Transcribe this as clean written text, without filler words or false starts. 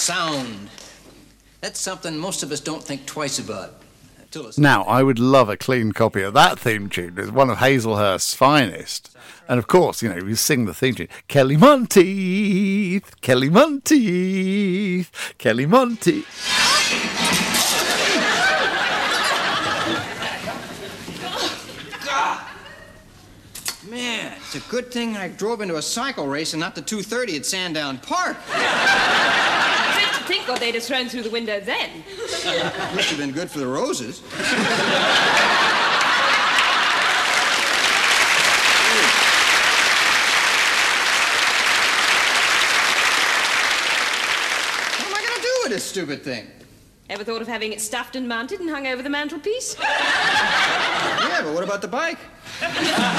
Sound. That's something most of us don't think twice about. Now, I would love a clean copy of that theme tune. It's one of Hazelhurst's finest. And of course, you know, we sing the theme tune. Kelly Monteith, Kelly Monteith, Kelly Monteith. Man, it's a good thing I drove into a cycle race and not the 2:30 at Sandown Park. Thank God they'd have thrown through the window then. Must have been good for the roses. How am I going to do with this stupid thing? Ever thought of having it stuffed and mounted and hung over the mantelpiece? Yeah, but what about the bike?